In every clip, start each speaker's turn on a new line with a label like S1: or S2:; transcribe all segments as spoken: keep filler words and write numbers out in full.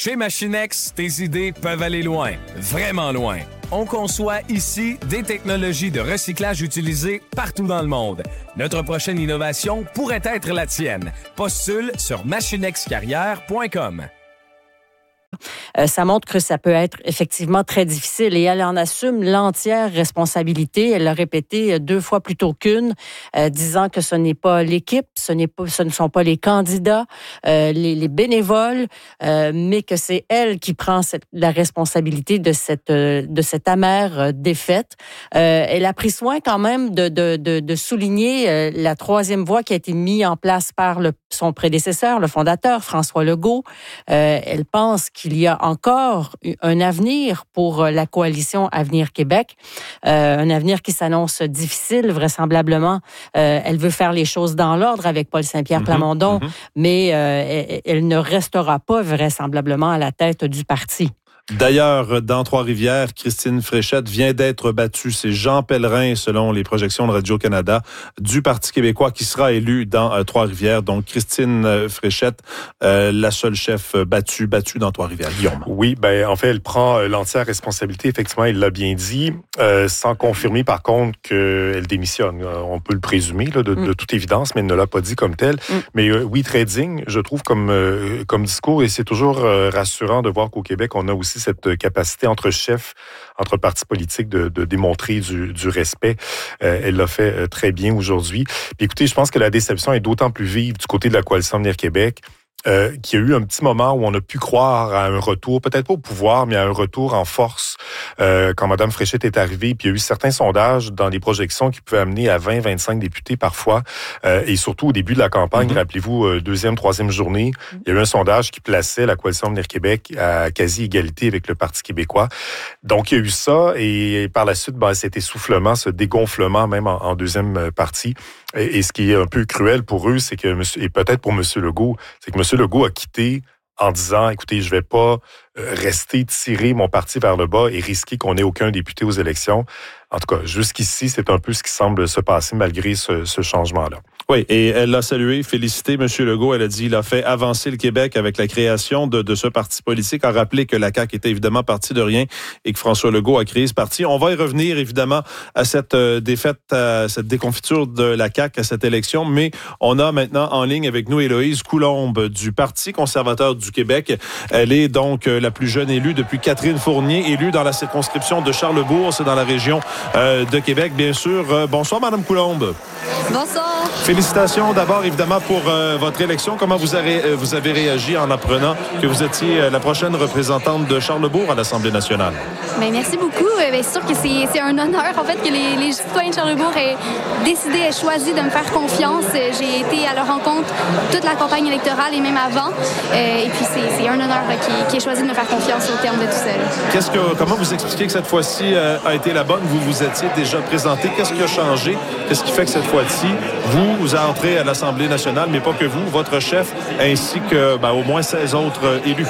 S1: Chez Machinex, tes idées peuvent aller loin, vraiment loin. On conçoit ici des technologies de recyclage utilisées partout dans le monde. Notre prochaine innovation pourrait être la tienne. Postule sur machinexcarrière point com.
S2: Euh, ça montre que ça peut être effectivement très difficile et elle en assume l'entière responsabilité. Elle l'a répété deux fois plutôt qu'une, euh, disant que ce n'est pas l'équipe, ce n'est pas, ce ne sont pas les candidats, euh, les, les bénévoles, euh, mais que c'est elle qui prend cette, la responsabilité de cette, de cette amère défaite. Euh, elle a pris soin quand même de, de, de, de souligner euh, la troisième voie qui a été mise en place par le, son prédécesseur, le fondateur, François Legault. Euh, elle pense qu'il Il y a encore un avenir pour la coalition Avenir Québec, euh, un avenir qui s'annonce difficile, vraisemblablement. Euh, elle veut faire les choses dans l'ordre avec Paul Saint-Pierre mm-hmm, Plamondon, mm-hmm. mais euh, elle, elle ne restera pas vraisemblablement à la tête du parti.
S3: D'ailleurs, dans Trois-Rivières, Christine Fréchette vient d'être battue. C'est Jean Pellerin, selon les projections de Radio-Canada, du Parti québécois qui sera élu dans euh, Trois-Rivières. Donc, Christine euh, Fréchette, euh, la seule chef battue, battue dans Trois-Rivières. Guillaume.
S4: Oui, ben en fait, elle prend euh, l'entière responsabilité. Effectivement, il l'a bien dit, euh, sans confirmer par contre qu'elle démissionne. Euh, on peut le présumer, là, de, mm. de toute évidence, mais elle ne l'a pas dit comme tel. Mm. Mais euh, oui, très digne, je trouve, comme, euh, comme discours. Et c'est toujours euh, rassurant de voir qu'au Québec, on a aussi cette capacité entre chefs, entre partis politiques de, de démontrer du, du respect. Euh, elle l'a fait euh, très bien aujourd'hui. Puis écoutez, je pense que la déception est d'autant plus vive du côté de la coalition Avenir Québec. Euh, qu'il y a eu un petit moment où on a pu croire à un retour, peut-être pas au pouvoir, mais à un retour en force euh, quand Mme Fréchette est arrivée. Puis il y a eu certains sondages dans les projections qui pouvaient amener à vingt à vingt-cinq députés parfois. Euh, et surtout au début de la campagne, mm-hmm. rappelez-vous, euh, deuxième, troisième journée, mm-hmm. il y a eu un sondage qui plaçait la coalition Avenir Québec à quasi-égalité avec le Parti québécois. Donc il y a eu ça et par la suite, ben, cet essoufflement, ce dégonflement même en, en deuxième partie. Et, et ce qui est un peu cruel pour eux, c'est que, monsieur, et peut-être pour M. Legault, c'est que M. Legault a quitté en disant, écoutez, je vais pas rester tirer mon parti vers le bas et risquer qu'on n'ait aucun député aux élections. En tout cas, jusqu'ici, c'est un peu ce qui semble se passer malgré ce, ce changement-là.
S3: Oui, et elle l'a salué, félicité M. Legault. Elle a dit qu'il a fait avancer le Québec avec la création de, de ce parti politique. A rappelé que la C A Q était évidemment partie de rien et que François Legault a créé ce parti. On va y revenir évidemment à cette euh, défaite, à cette déconfiture de la C A Q à cette élection, mais on a maintenant en ligne avec nous Héloïse Coulombe du Parti conservateur du Québec. Elle est donc euh, la plus jeune élue depuis Catherine Fournier, élue dans la circonscription de Charlesbourg, c'est dans la région euh, de Québec, bien sûr. Euh, bonsoir, Mme Coulombe.
S5: Bonsoir.
S3: Félicitations d'abord, évidemment, pour euh, votre élection. Comment vous avez, euh, vous avez réagi en apprenant que vous étiez euh, la prochaine représentante de Charlesbourg à l'Assemblée nationale?
S5: Bien, merci beaucoup. Euh, bien, c'est sûr que c'est, c'est un honneur, en fait, que les, les citoyens de Charlesbourg aient décidé, aient choisi de me faire confiance. Euh, j'ai été à leur rencontre toute la campagne électorale et même avant. Euh, et puis, c'est, c'est un honneur là, qui, qui ait choisi de me faire confiance au terme de tout ça.
S3: Qu'est-ce que, comment vous expliquez que cette fois-ci euh, a été la bonne? Vous vous étiez déjà présenté. Qu'est-ce qui a changé? Qu'est-ce qui fait que cette fois-ci, vous, vous entrez à l'Assemblée nationale, mais pas que vous, votre chef, ainsi que ben, au moins seize autres euh, élus?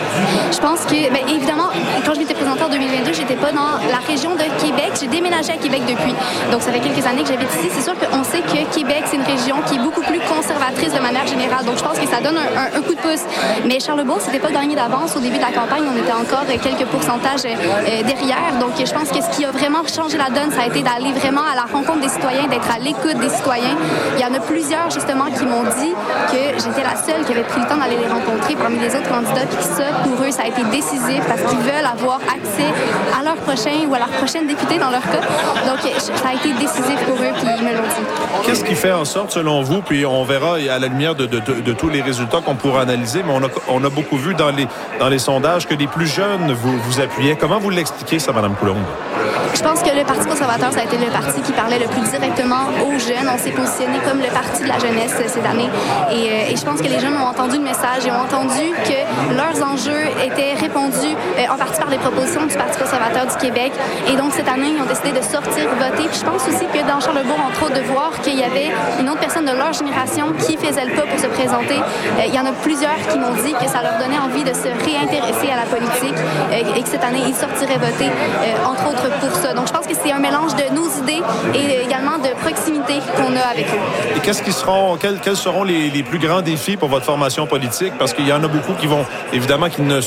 S5: Je pense que, bien, évidemment, quand je m'étais présentée en deux mille vingt-deux, j'étais pas dans la région de Québec. J'ai déménagé à Québec depuis. Donc, ça fait quelques années que j'habite ici. C'est sûr qu'on sait que Québec, c'est une région qui est beaucoup plus conservatrice de manière générale. Donc, je pense que ça donne un, un, un coup de pouce. Mais Charlesbourg, c'était pas gagné d'avance. Au début de la campagne, on était encore quelques pourcentages euh, derrière. Donc, je pense que ce qui a vraiment changé la donne, ça a été d'aller vraiment à la rencontre des citoyens, d'être à l'écoute des citoyens. Il y en a plusieurs, justement, qui m'ont dit que j'étais la seule qui avait pris le temps d'aller les rencontrer parmi les autres candidats. Puis ça, pour eux, ça a été décisif parce qu'ils veulent avoir accès à leur prochain ou à leur prochaine députée dans leur cas. Donc, ça a été décisif pour eux, puis ils me l'ont dit.
S3: Qu'est-ce qui fait en sorte, selon vous, puis on verra à la lumière de, de, de, de tous les résultats qu'on pourra analyser, mais on a, on a beaucoup vu dans les, dans les sondages que les plus jeunes vous, vous appuyaient. Comment vous l'expliquez, ça, Mme Coulombe?
S5: Je pense que le Parti conservateur, ça a été le parti qui parlait le plus directement aux jeunes. On s'est positionné comme le parti de la jeunesse cette année. Et, euh, et je pense que les jeunes ont entendu le message et ont entendu que leurs enjeux étaient répondus euh, en partie par les propositions du Parti conservateur du Québec. Et donc, cette année, ils ont décidé de sortir voter. Puis je pense aussi que dans Charlesbourg, entre autres, de voir qu'il y avait une autre personne de leur génération qui faisait le pas pour se présenter. Euh, il y en a plusieurs qui m'ont dit que ça leur donnait envie de se réintéresser à la politique euh, et que cette année, ils sortiraient voter, euh, entre autres, pour ça. Donc, je pense que c'est un mélange de nos idées et également de proximité qu'on a avec eux.
S3: Et qu'est-ce qui seront, quels, quels seront les, les plus grands défis pour votre formation politique? Parce qu'il y en a beaucoup qui vont, évidemment, qui ne